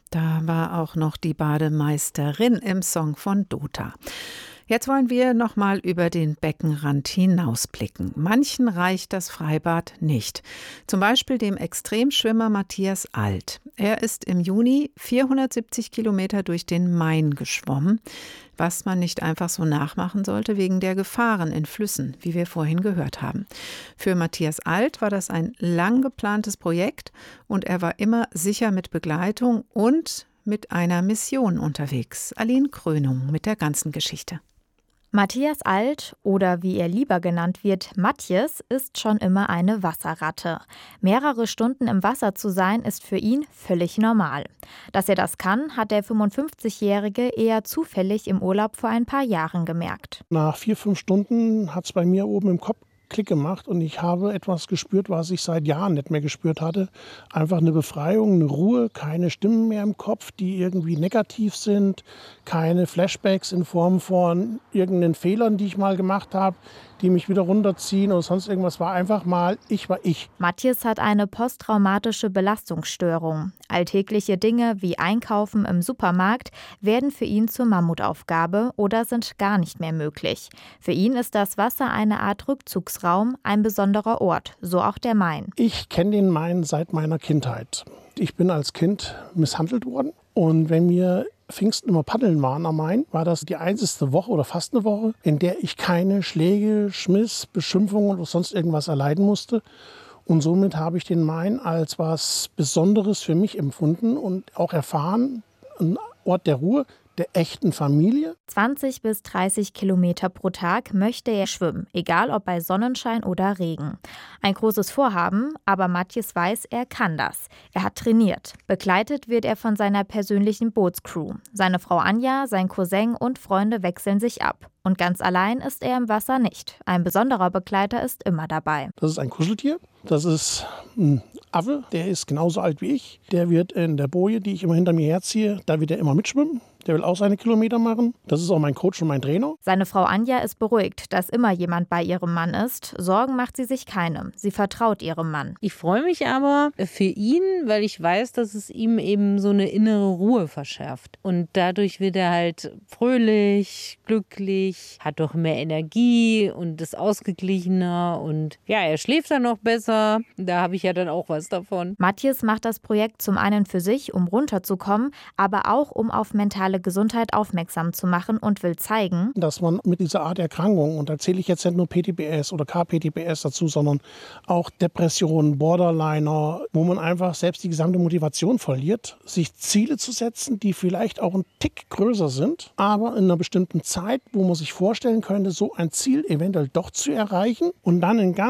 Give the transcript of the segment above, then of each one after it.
Da war auch noch die Bademeisterin im Song von Dota. Jetzt wollen wir noch mal über den Beckenrand hinausblicken. Manchen reicht das Freibad nicht. Zum Beispiel dem Extremschwimmer Matthias Alt. Er ist im Juni 470 Kilometer durch den Main geschwommen, was man nicht einfach so nachmachen sollte wegen der Gefahren in Flüssen, wie wir vorhin gehört haben. Für Matthias Alt war das ein lang geplantes Projekt und er war immer sicher mit Begleitung und mit einer Mission unterwegs. Aline Krönung mit der ganzen Geschichte. Matthias Alt, oder wie er lieber genannt wird, Matjes, ist schon immer eine Wasserratte. Mehrere Stunden im Wasser zu sein, ist für ihn völlig normal. Dass er das kann, hat der 55-Jährige eher zufällig im Urlaub vor ein paar Jahren gemerkt. Nach 4-5 Stunden hat es bei mir oben im Kopf Klick gemacht und ich habe etwas gespürt, was ich seit Jahren nicht mehr gespürt hatte. Einfach eine Befreiung, eine Ruhe, keine Stimmen mehr im Kopf, die irgendwie negativ sind, keine Flashbacks in Form von irgendeinen Fehlern, die ich mal gemacht habe, die mich wieder runterziehen oder sonst irgendwas. War einfach mal, ich war ich. Matthias hat eine posttraumatische Belastungsstörung. Alltägliche Dinge wie Einkaufen im Supermarkt werden für ihn zur Mammutaufgabe oder sind gar nicht mehr möglich. Für ihn ist das Wasser eine Art Rückzugsraum, ein besonderer Ort, so auch der Main. Ich kenne den Main seit meiner Kindheit. Ich bin als Kind misshandelt worden und wenn wir Pfingsten immer paddeln waren am Main, war das die einzige Woche oder fast eine Woche, in der ich keine Schläge, Schmiss, Beschimpfungen oder sonst irgendwas erleiden musste. Und somit habe ich den Main als was Besonderes für mich empfunden und auch erfahren, ein Ort der Ruhe, der echten Familie. 20 bis 30 Kilometer pro Tag möchte er schwimmen, egal ob bei Sonnenschein oder Regen. Ein großes Vorhaben, aber Matthias weiß, er kann das. Er hat trainiert. Begleitet wird er von seiner persönlichen Bootscrew. Seine Frau Anja, sein Cousin und Freunde wechseln sich ab. Und ganz allein ist er im Wasser nicht. Ein besonderer Begleiter ist immer dabei. Das ist ein Kuscheltier. Das ist ein Affe, der ist genauso alt wie ich. Der wird in der Boje, die ich immer hinter mir herziehe, da wird er immer mitschwimmen. Der will auch seine Kilometer machen. Das ist auch mein Coach und mein Trainer. Seine Frau Anja ist beruhigt, dass immer jemand bei ihrem Mann ist. Sorgen macht sie sich keine. Sie vertraut ihrem Mann. Ich freue mich aber für ihn, weil ich weiß, dass es ihm eben so eine innere Ruhe verschafft. Und dadurch wird er halt fröhlich, glücklich, hat doch mehr Energie und ist ausgeglichener. Und ja, er schläft dann noch besser. Da habe ich ja dann auch was davon. Matthias macht das Projekt zum einen für sich, um runterzukommen, aber auch um auf mentale Gesundheit aufmerksam zu machen und will zeigen, dass man mit dieser Art Erkrankung, und da zähle ich jetzt nicht nur PTBS oder KPTBS dazu, sondern auch Depressionen, Borderliner, wo man einfach selbst die gesamte Motivation verliert, sich Ziele zu setzen, die vielleicht auch ein Tick größer sind, aber in einer bestimmten Zeit, wo man sich vorstellen könnte, so ein Ziel eventuell doch zu erreichen und dann in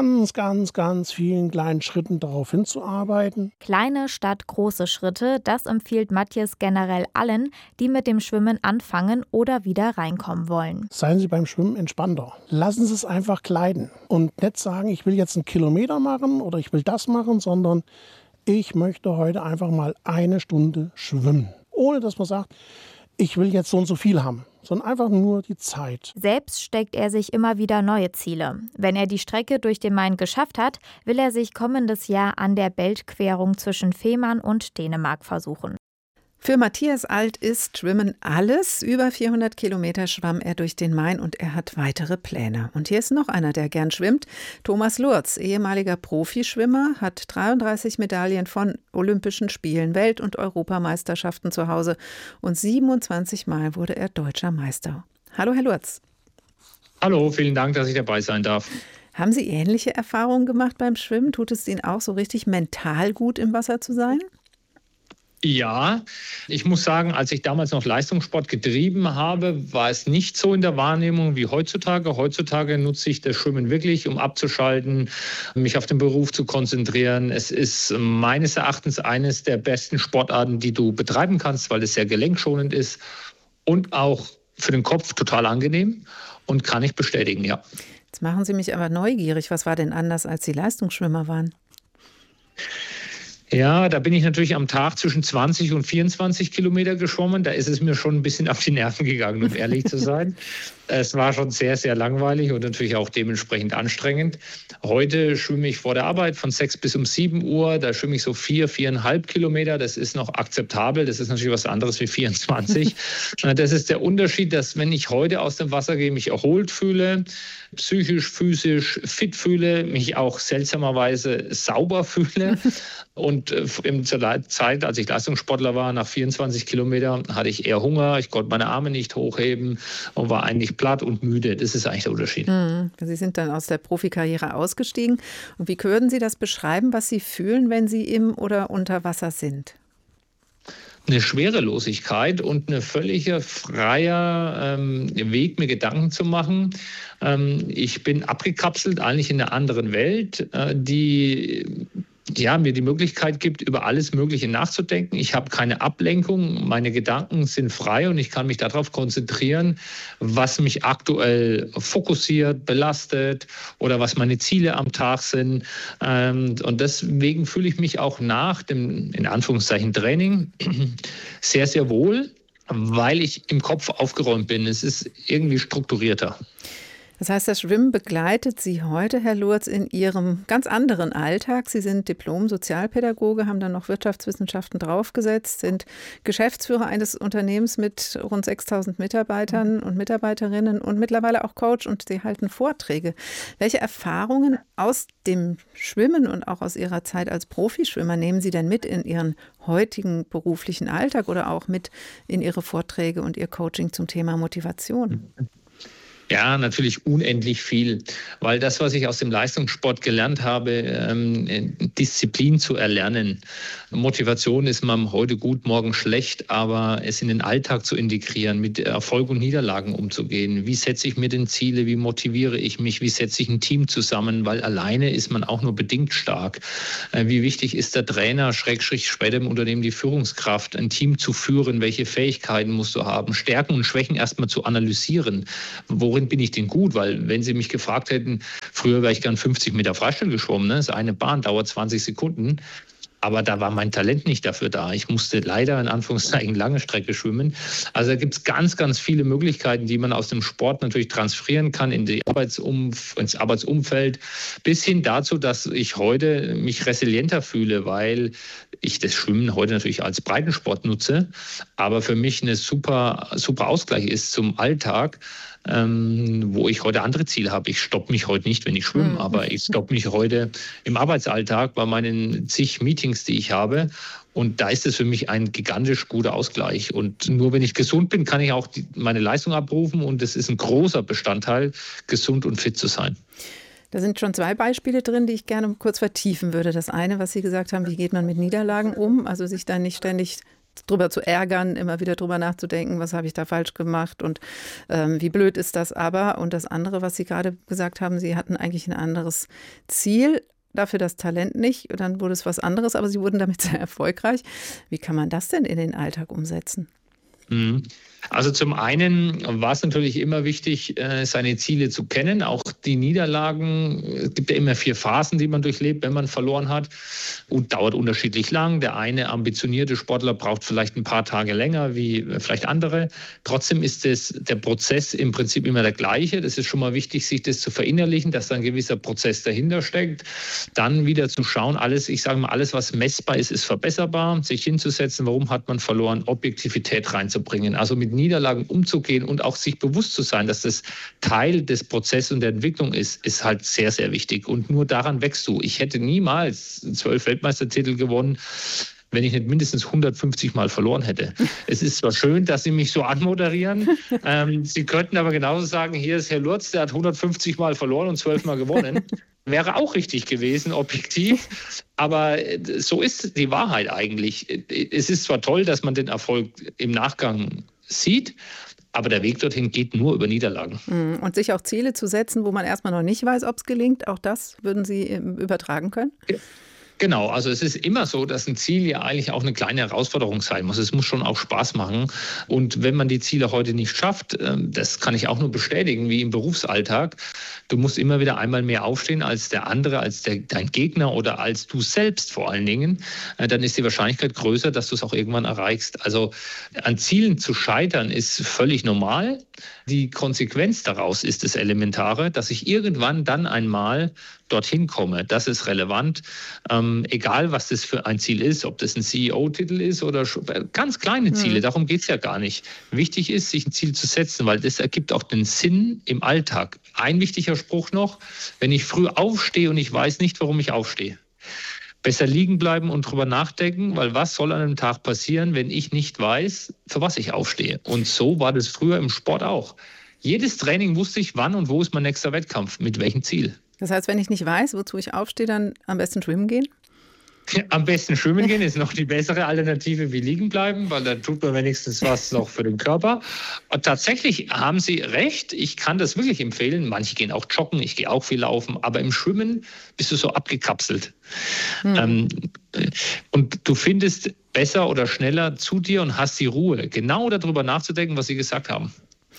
ganz vielen kleinen Schritten darauf hinzuarbeiten. Kleine statt große Schritte, das empfiehlt Matthias generell allen, die mit dem Schwimmen anfangen oder wieder reinkommen wollen. Seien Sie beim Schwimmen entspannter. Lassen Sie es einfach gleiten und nicht sagen, ich will jetzt einen Kilometer machen oder ich will das machen, sondern ich möchte heute einfach mal 1 Stunde schwimmen. Ohne dass man sagt, ich will jetzt so und so viel haben, sondern einfach nur die Zeit. Selbst steckt er sich immer wieder neue Ziele. Wenn er die Strecke durch den Main geschafft hat, will er sich kommendes Jahr an der Beltquerung zwischen Fehmarn und Dänemark versuchen. Für Matthias Alt ist Schwimmen alles. Über 400 Kilometer schwamm er durch den Main und er hat weitere Pläne. Und hier ist noch einer, der gern schwimmt. Thomas Lurz, ehemaliger Profischwimmer, hat 33 Medaillen von Olympischen Spielen, Welt- und Europameisterschaften zu Hause und 27 Mal wurde er deutscher Meister. Hallo, Herr Lurz. Hallo, vielen Dank, dass ich dabei sein darf. Haben Sie ähnliche Erfahrungen gemacht beim Schwimmen? Tut es Ihnen auch so richtig mental gut, im Wasser zu sein? Ja, ich muss sagen, als ich damals noch Leistungssport getrieben habe, war es nicht so in der Wahrnehmung wie heutzutage. Heutzutage nutze ich das Schwimmen wirklich, um abzuschalten, mich auf den Beruf zu konzentrieren. Es ist meines Erachtens eines der besten Sportarten, die du betreiben kannst, weil es sehr gelenkschonend ist und auch für den Kopf total angenehm und kann ich bestätigen, ja. Jetzt machen Sie mich aber neugierig. Was war denn anders, als Sie Leistungsschwimmer waren? Ja, da bin ich natürlich am Tag zwischen 20 und 24 Kilometer geschwommen. Da ist es mir schon ein bisschen auf die Nerven gegangen, um ehrlich zu sein. Es war schon sehr, sehr langweilig und natürlich auch dementsprechend anstrengend. Heute schwimme ich vor der Arbeit von 6 bis um 7 Uhr. Da schwimme ich so 4,5 Kilometer. Das ist noch akzeptabel. Das ist natürlich was anderes wie 24. Das ist der Unterschied, dass wenn ich heute aus dem Wasser gehe, mich erholt fühle, psychisch, physisch fit fühle, mich auch seltsamerweise sauber fühle. Und zur Zeit, als ich Leistungssportler war, nach 24 Kilometern hatte ich eher Hunger. Ich konnte meine Arme nicht hochheben und war eigentlich platt und müde. Das ist eigentlich der Unterschied. Sie sind dann aus der Profikarriere ausgestiegen. Und wie würden Sie das beschreiben, was Sie fühlen, wenn Sie im oder unter Wasser sind? Eine Schwerelosigkeit und ein völliger freier Weg, mir Gedanken zu machen. Ich bin abgekapselt, eigentlich in einer anderen Welt, die mir die Möglichkeit gibt, über alles Mögliche nachzudenken. Ich habe keine Ablenkung, meine Gedanken sind frei und ich kann mich darauf konzentrieren, was mich aktuell fokussiert, belastet oder was meine Ziele am Tag sind. Und deswegen fühle ich mich auch nach dem, in Anführungszeichen, Training sehr, sehr wohl, weil ich im Kopf aufgeräumt bin. Es ist irgendwie strukturierter. Das heißt, das Schwimmen begleitet Sie heute, Herr Lurz, in Ihrem ganz anderen Alltag. Sie sind Diplom-Sozialpädagoge, haben dann noch Wirtschaftswissenschaften draufgesetzt, sind Geschäftsführer eines Unternehmens mit rund 6.000 Mitarbeitern und Mitarbeiterinnen und mittlerweile auch Coach und Sie halten Vorträge. Welche Erfahrungen aus dem Schwimmen und auch aus Ihrer Zeit als Profischwimmer nehmen Sie denn mit in Ihren heutigen beruflichen Alltag oder auch mit in Ihre Vorträge und Ihr Coaching zum Thema Motivation? Ja, natürlich unendlich viel, weil das, was ich aus dem Leistungssport gelernt habe, Disziplin zu erlernen. Motivation ist man heute gut, morgen schlecht, aber es in den Alltag zu integrieren, mit Erfolg und Niederlagen umzugehen. Wie setze ich mir denn Ziele? Wie motiviere ich mich? Wie setze ich ein Team zusammen? Weil alleine ist man auch nur bedingt stark. Wie wichtig ist der Trainer, später im Unternehmen die Führungskraft, ein Team zu führen? Welche Fähigkeiten musst du haben? Stärken und Schwächen erstmal zu analysieren. Worin bin ich denn gut? Weil wenn Sie mich gefragt hätten, früher wäre ich gern 50 Meter Freistil geschwommen, ne? Das ist eine Bahn, dauert 20 Sekunden. Aber da war mein Talent nicht dafür da. Ich musste leider in Anführungszeichen lange Strecke schwimmen. Also da gibt es ganz, ganz viele Möglichkeiten, die man aus dem Sport natürlich transferieren kann ins Arbeitsumfeld, bis hin dazu, dass ich heute mich resilienter fühle, weil ich das Schwimmen heute natürlich als Breitensport nutze, aber für mich eine super Ausgleich ist zum Alltag. Wo ich heute andere Ziele habe. Ich stoppe mich heute nicht, wenn ich schwimme, aber ich stoppe mich heute im Arbeitsalltag bei meinen zig Meetings, die ich habe. Und da ist es für mich ein gigantisch guter Ausgleich. Und nur wenn ich gesund bin, kann ich auch meine Leistung abrufen. Und es ist ein großer Bestandteil, gesund und fit zu sein. Da sind schon 2 Beispiele drin, die ich gerne kurz vertiefen würde. Das eine, was Sie gesagt haben, wie geht man mit Niederlagen um? Also sich da nicht ständig drüber zu ärgern, immer wieder drüber nachzudenken, was habe ich da falsch gemacht und wie blöd ist das aber. Und das andere, was Sie gerade gesagt haben, Sie hatten eigentlich ein anderes Ziel, dafür das Talent nicht. Und dann wurde es was anderes, aber Sie wurden damit sehr erfolgreich. Wie kann man das denn in den Alltag umsetzen? Also zum einen war es natürlich immer wichtig, seine Ziele zu kennen, auch die Niederlagen. Es gibt ja immer 4 Phasen, die man durchlebt, wenn man verloren hat, und dauert unterschiedlich lang. Der eine ambitionierte Sportler braucht vielleicht ein paar Tage länger wie vielleicht andere. Trotzdem ist der Prozess im Prinzip immer der gleiche. Das ist schon mal wichtig, sich das zu verinnerlichen, dass da ein gewisser Prozess dahinter steckt. Dann wieder zu schauen, alles, was messbar ist, ist verbesserbar. Sich hinzusetzen, warum hat man verloren, Objektivität reinzubringen. Also mit Niederlagen umzugehen und auch sich bewusst zu sein, dass das Teil des Prozesses und der Entwicklung ist halt sehr, sehr wichtig. Und nur daran wächst du. Ich hätte niemals 12 Weltmeistertitel gewonnen, wenn ich nicht mindestens 150 Mal verloren hätte. Es ist zwar schön, dass Sie mich so anmoderieren. Sie könnten aber genauso sagen, hier ist Herr Lurz, der hat 150 Mal verloren und 12 Mal gewonnen. Wäre auch richtig gewesen, objektiv. Aber so ist die Wahrheit eigentlich. Es ist zwar toll, dass man den Erfolg im Nachgang sieht, aber der Weg dorthin geht nur über Niederlagen. Und sich auch Ziele zu setzen, wo man erstmal noch nicht weiß, ob es gelingt, auch das würden Sie übertragen können? Genau, also es ist immer so, dass ein Ziel ja eigentlich auch eine kleine Herausforderung sein muss. Es muss schon auch Spaß machen. Und wenn man die Ziele heute nicht schafft, das kann ich auch nur bestätigen, wie im Berufsalltag, du musst immer wieder einmal mehr aufstehen als der andere, als dein Gegner oder als du selbst vor allen Dingen. Dann ist die Wahrscheinlichkeit größer, dass du es auch irgendwann erreichst. Also an Zielen zu scheitern ist völlig normal. Die Konsequenz daraus ist das Elementare, dass ich irgendwann dann einmal dorthin komme. Das ist relevant. Egal, was das für ein Ziel ist, ob das ein CEO-Titel ist oder ganz kleine Ziele, darum geht es ja gar nicht. Wichtig ist, sich ein Ziel zu setzen, weil das ergibt auch den Sinn im Alltag. Ein wichtiger Spruch noch, wenn ich früh aufstehe und ich weiß nicht, warum ich aufstehe. Besser liegen bleiben und drüber nachdenken, weil was soll an einem Tag passieren, wenn ich nicht weiß, für was ich aufstehe. Und so war das früher im Sport auch. Jedes Training wusste ich, wann und wo ist mein nächster Wettkampf, mit welchem Ziel. Das heißt, wenn ich nicht weiß, wozu ich aufstehe, dann am besten schwimmen gehen? Am besten schwimmen gehen ist noch die bessere Alternative wie liegen bleiben, weil dann tut man wenigstens was noch für den Körper. Und tatsächlich haben Sie recht, ich kann das wirklich empfehlen. Manche gehen auch joggen, ich gehe auch viel laufen, aber im Schwimmen bist du so abgekapselt. Und du findest besser oder schneller zu dir und hast die Ruhe, genau darüber nachzudenken, was Sie gesagt haben.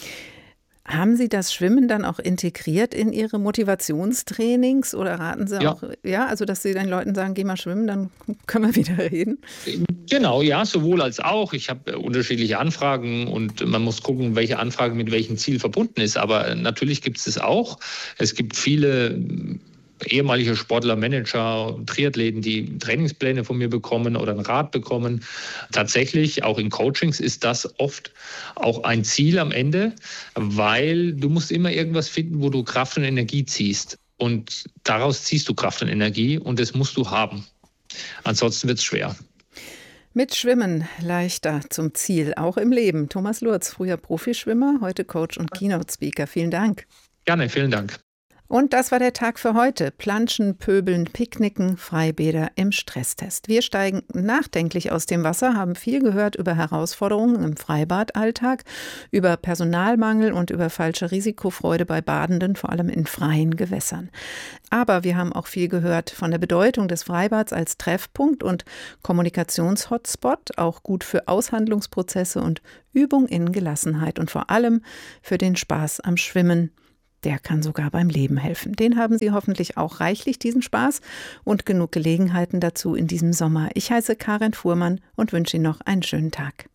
Haben Sie das Schwimmen dann auch integriert in Ihre Motivationstrainings oder raten Sie auch, also dass Sie den Leuten sagen, geh mal schwimmen, dann können wir wieder reden? Genau, ja, sowohl als auch. Ich habe unterschiedliche Anfragen und man muss gucken, welche Anfrage mit welchem Ziel verbunden ist. Aber natürlich gibt es das auch. Es gibt viele ehemalige Sportler, Manager, Triathleten, die Trainingspläne von mir bekommen oder einen Rat bekommen. Tatsächlich, auch in Coachings ist das oft auch ein Ziel am Ende, weil du musst immer irgendwas finden, wo du Kraft und Energie ziehst. Und daraus ziehst du Kraft und Energie und das musst du haben. Ansonsten wird es schwer. Mit Schwimmen leichter zum Ziel, auch im Leben. Thomas Lurz, früher Profischwimmer, heute Coach und Keynote-Speaker. Vielen Dank. Gerne, vielen Dank. Und das war der Tag für heute. Planschen, Pöbeln, Picknicken, Freibäder im Stresstest. Wir steigen nachdenklich aus dem Wasser, haben viel gehört über Herausforderungen im Freibadalltag, über Personalmangel und über falsche Risikofreude bei Badenden, vor allem in freien Gewässern. Aber wir haben auch viel gehört von der Bedeutung des Freibads als Treffpunkt und Kommunikationshotspot, auch gut für Aushandlungsprozesse und Übung in Gelassenheit und vor allem für den Spaß am Schwimmen. Der kann sogar beim Leben helfen. Den haben Sie hoffentlich auch reichlich, diesen Spaß, und genug Gelegenheiten dazu in diesem Sommer. Ich heiße Karin Fuhrmann und wünsche Ihnen noch einen schönen Tag.